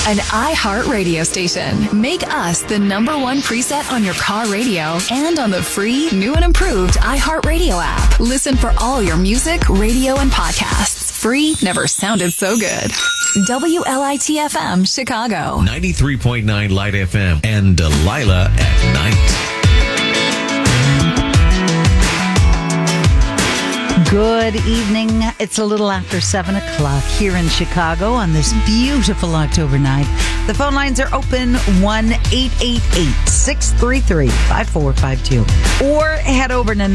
An iHeart radio station. Make us the #1 preset on your car radio and on the free, new and improved iHeart Radio app. Listen for all your music, radio, and podcasts. Free never sounded so good. WLIT-FM, Chicago. 93.9 Light FM and Delilah at Night. Good evening. It's a little after 7 o'clock here in Chicago on this beautiful October night. The phone lines are open 1-888-633-5452. Or head over to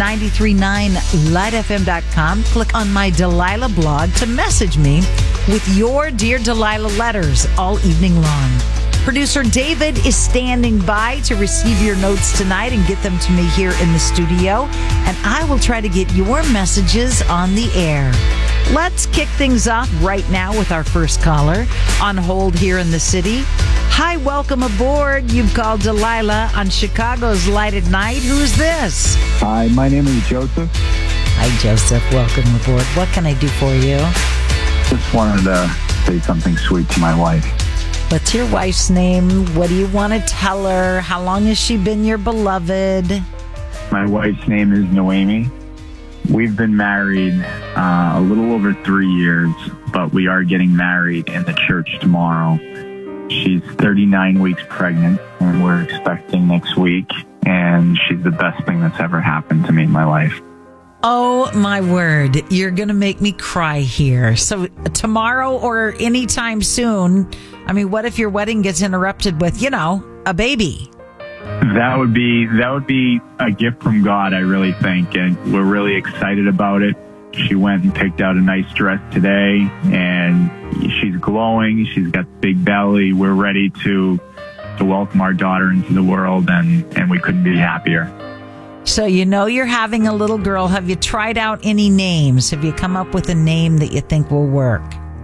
939lightfm.com. Click on my Delilah blog to message me with your Dear Delilah letters all evening long. Producer David is standing by to receive your notes tonight and get them to me here in the studio. And I will try to get your messages on the air. Let's kick things off right now with our first caller on hold here in the city. Hi, welcome aboard. You've called Delilah on Chicago's Light at Night. Who's this? Hi, my name is Joseph. Hi, Joseph. Welcome aboard. What can I do for you? Just wanted to say something sweet to my wife. What's your wife's name? What do you want to tell her? How long has she been your beloved? My wife's name is Noemi. We've been married a little over 3 years, but we are getting married in the church tomorrow. She's 39 weeks pregnant, and we're expecting next week, and she's the best thing that's ever happened to me in my life. Oh, my word. You're going to make me cry here. So tomorrow or anytime soon, I mean, what if your wedding gets interrupted with, a baby? That would be a gift from God, I really think, and we're really excited about it. She went and picked out a nice dress today, and she's glowing. She's got a big belly. We're ready to welcome our daughter into the world, and we couldn't be happier. So you're having a little girl. Have you tried out any names? Have you come up with a name that you think will work?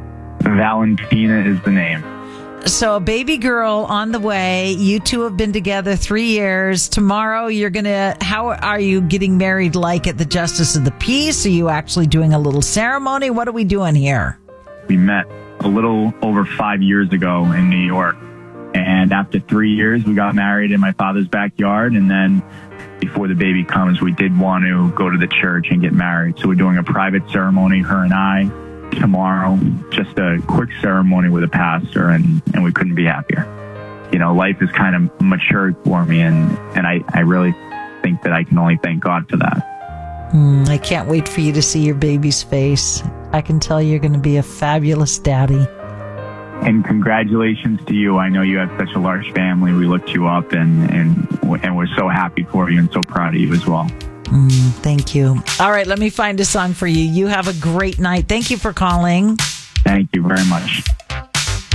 Valentina is the name. So a baby girl on the way. You two have been together 3 years. Tomorrow how are you getting married, like at the Justice of the Peace? Are you actually doing a little ceremony? What are we doing here? We met a little over 5 years ago in New York. And after 3 years, we got married in my father's backyard. And then before the baby comes, we did want to go to the church and get married. So we're doing a private ceremony, her and I, tomorrow. Just a quick ceremony with a pastor, and we couldn't be happier. Life has kind of matured for me, and I really think that I can only thank God for that. I can't wait for you to see your baby's face. I can tell you're going to be a fabulous daddy. And congratulations to you. I know you have such a large family. We looked you up, and we're so happy for you and so proud of you as well. Thank you. All right, let me find a song for you. You have a great night. Thank you for calling. Thank you very much.